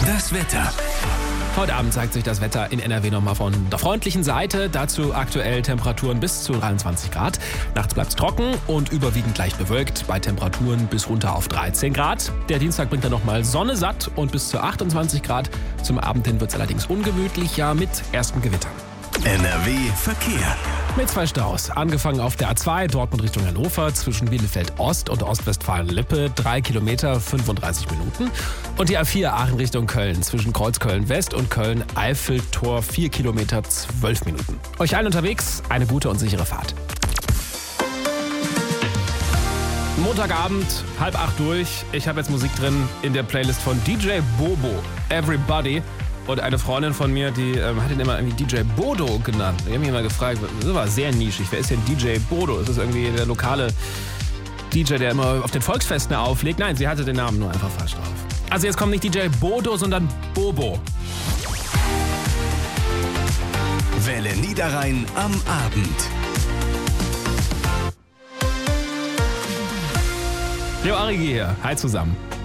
Das Wetter. Heute Abend zeigt sich das Wetter in NRW nochmal von der freundlichen Seite. Dazu aktuell Temperaturen bis zu 23 Grad. Nachts bleibt es trocken und überwiegend leicht bewölkt bei Temperaturen bis runter auf 13 Grad. Der Dienstag bringt dann nochmal Sonne satt und bis zu 28 Grad. Zum Abend hin wird es allerdings ungemütlicher mit ersten Gewittern. NRW Verkehr. Mit 2 Staus. Angefangen auf der A2 Dortmund Richtung Hannover zwischen Bielefeld Ost und Ostwestfalen-Lippe 3 Kilometer 35 Minuten. Und die A4 Aachen Richtung Köln zwischen Kreuzköln West und Köln-Eiffeltor 4 Kilometer 12 Minuten. Euch allen unterwegs eine gute und sichere Fahrt. Montagabend, 7:30 durch. Ich habe jetzt Musik drin in der Playlist von DJ Bobo, Everybody. Und eine Freundin von mir, die hat ihn immer irgendwie DJ Bodo genannt. Ich habe mich immer gefragt, das war sehr nischig. Wer ist denn DJ Bodo? Ist das irgendwie der lokale DJ, der immer auf den Volksfesten auflegt? Nein, sie hatte den Namen nur einfach falsch drauf. Also jetzt kommt nicht DJ Bodo, sondern Bobo. Welle Niederrhein am Abend. Leo Arigi hier. Hi zusammen.